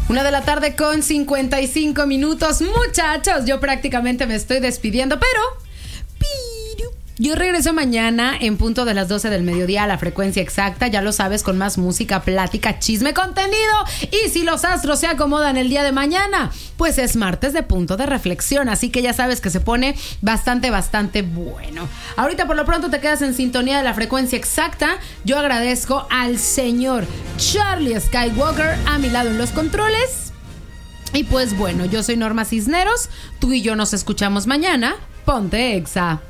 1:55 p.m. Muchachos, yo prácticamente me estoy despidiendo, pero yo regreso mañana en punto de las 12 del mediodía a la frecuencia exacta, ya lo sabes, con más música, plática, chisme, contenido. Y si los astros se acomodan el día de mañana, pues es martes de punto de reflexión, así que ya sabes que se pone bastante bueno. Ahorita por lo pronto te quedas en sintonía de la frecuencia exacta. Yo agradezco al señor Charlie Skywalker a mi lado en los controles. Y pues bueno, yo soy Norma Cisneros, tú y yo nos escuchamos mañana. Ponte Exa.